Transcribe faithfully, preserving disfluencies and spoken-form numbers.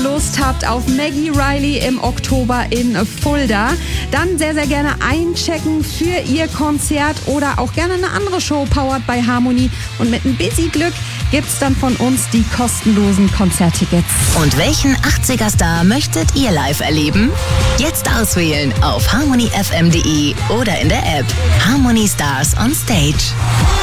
Lust habt auf Maggie Riley im Oktober in Fulda, dann sehr, sehr gerne einchecken für ihr Konzert oder auch gerne eine andere Show powered by Harmony. Und mit ein bisschen Glück gibt's dann von uns die kostenlosen Konzerttickets. Und welchen achtziger-Star möchtet ihr live erleben? Jetzt auswählen auf harmony f m punkt d e oder in der App Harmony Stars on Stage.